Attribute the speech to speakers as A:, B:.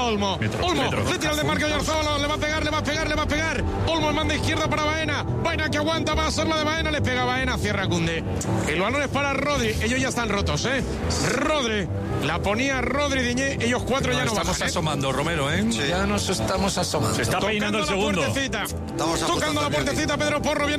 A: Olmo. Olmo, le tira el desmarque a Oyarzabal, le va a pegar. Olmo manda izquierda para Baena. Baena que aguanta, va a ser la de Baena, le pega Baena, cierra Koundé. El balón es para Rodri, ellos ya están rotos, Rodri, la ponía Rodri Diñé, ellos cuatro ya no bajan.
B: Estamos asomando, Romero,
C: Sí.
B: Ya nos estamos asomando.
D: Se está peinando el segundo.
A: Tocando la puertecita, Pedro Porro viene